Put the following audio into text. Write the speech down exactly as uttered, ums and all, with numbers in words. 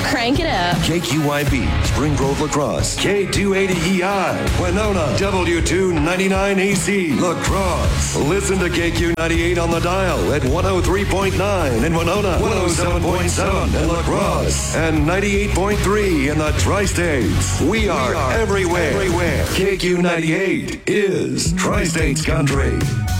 Crank it up. K Q Y B, Spring Grove Lacrosse. K two eighty E I, Winona. W two ninety-nine A C, Lacrosse. Listen to K Q ninety-eight on the dial at one oh three point nine in Winona, one oh seven point seven in Lacrosse, and ninety-eight point three in the Tri-States. We are, we are everywhere. everywhere. K Q ninety-eight is Tri-States Country.